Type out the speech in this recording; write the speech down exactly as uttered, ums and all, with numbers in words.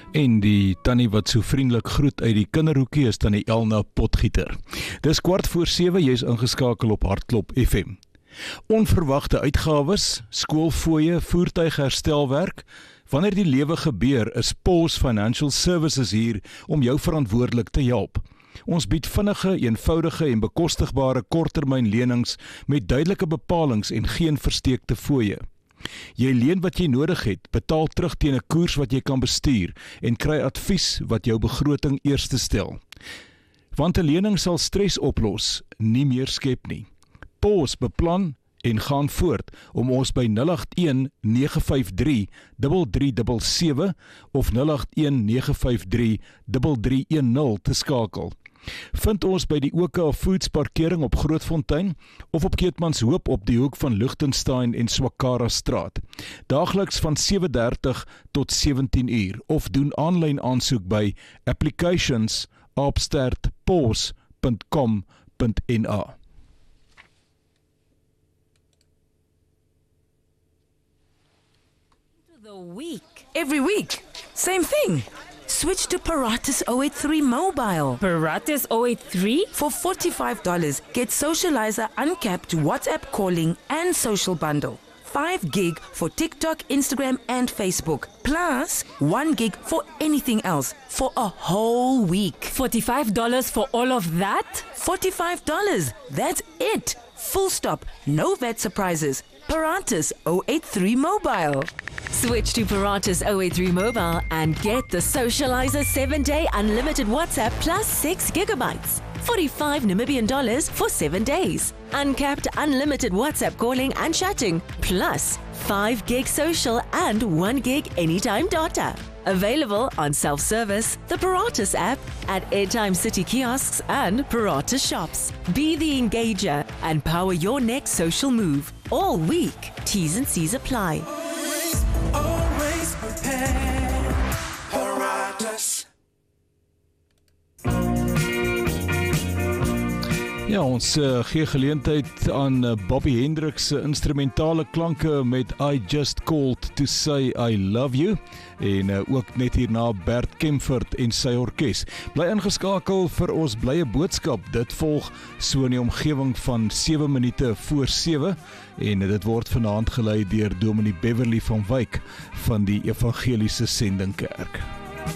En die tannie wat so vriendelik groet uit die kinderhoekie is tannie Elna Potgieter. Dis kwart voor sewe, jy is ingeskakel op Hartklop F M. Onverwagte uitgawes, skoolfooie, voertuigherstelwerk. Wanneer die lewe gebeur, is Pause Financial Services hier om jou verantwoordelik te help. Ons bied vinnige, eenvoudige en bekostigbare korttermynlenings met duidelike bepalings en geen versteekte fooie. Jy leen wat jy nodig het, betaal terug teen 'n koers wat jy kan bestuur en kry advies wat jou begroting eerste stel. Want 'n lening sal stres oplos, nie meer skep nie. Pause, beplan en gaan voort om ons by nul agt een nege vyf drie drie drie sewe sewe of nul agt een nege vyf drie drie drie een nul te skakel. Vind ons by die O K Foods parkering op Grootfontein of op Keetmanshoop op die hoek van Lichtenstein en Swakara straat. Daagliks van sewe dertig tot sewentien uur of doen aanlyn aansoek by applications apenstaart pause punt com punt n a. The week. Every week. Same thing. Switch to Paratus zero eight three mobile. Paratus zero eight three? For forty-five dollars, get Socializer uncapped WhatsApp calling and social bundle. five gig for TikTok, Instagram and Facebook. Plus one gig for anything else for a whole week. forty-five dollars for all of that? forty-five dollars. That's it. Full stop. No V A T surprises. Paratus zero eight three mobile. Switch to Paratus zero eight three mobile and get the Socializer seven day unlimited WhatsApp plus six gigabytes. forty-five Namibian dollars for seven days. Uncapped unlimited WhatsApp calling and chatting plus five gig social and one gig anytime data. Available on self-service, the Paratus app, at Airtime City kiosks and Paratus shops. Be the engager and power your next social move all week. T's and C's apply. Always, always prepare. Paratus. Ja, ons uh, gee geleentheid aan uh, Bobby Hendricks se instrumentale klanke met I Just Called to Say I Love You en uh, ook net hierna Bert Kempfert en sy orkes. Bly ingeskakel vir ons blye boodskap. Dit volg so in die omgewing van sewe minute voor sewe en dit word vanaand gelei deur Dominee Beverly van Wyk van die Evangeliese Sendingkerk.